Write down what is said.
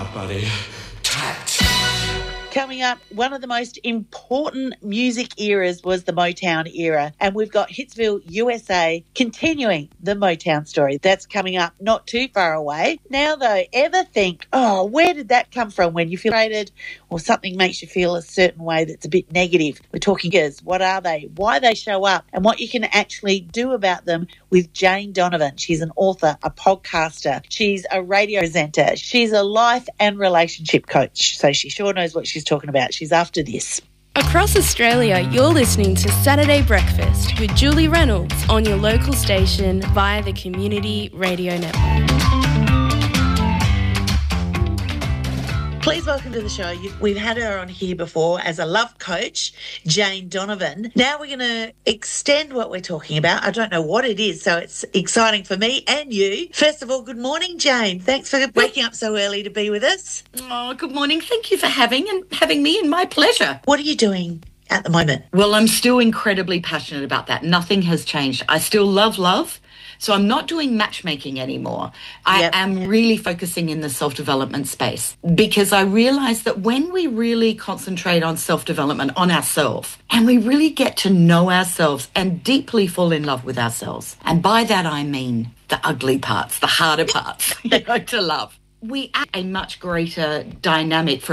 buddy. Tact. Coming up, one of the most important music eras was the Motown era, and we've got Hitsville, USA, continuing the Motown story. That's coming up not too far away. Now, though, ever think, oh, where did that come from when you feel frustrated or something makes you feel a certain way that's a bit negative? We're talking triggers. What are they? Why they show up? And what you can actually do about them with Jane Donovan. She's an author, a podcaster. She's a radio presenter. She's a life and relationship coach. So she sure knows what she's talking about. She's after this. Across Australia, you're listening to Saturday Breakfast with Julie Reynolds on your local station via the Community Radio Network. Please welcome to the show. We've had her on here before as a love coach, Jane Donovan. Now we're going to extend what we're talking about. I don't know what it is, so it's exciting for me and you. First of all, good morning, Jane. Thanks for waking up so early to be with us. Oh, good morning. Thank you for having me, and my pleasure. What are you doing at the moment? Well, I'm still incredibly passionate about that. Nothing has changed. I still love. So I'm not doing matchmaking anymore. I am really focusing in the self-development space because I realize that when we really concentrate on self-development, on ourselves, and we really get to know ourselves and deeply fall in love with ourselves, and by that I mean the ugly parts, the harder parts, to love, we add a much greater dynamic for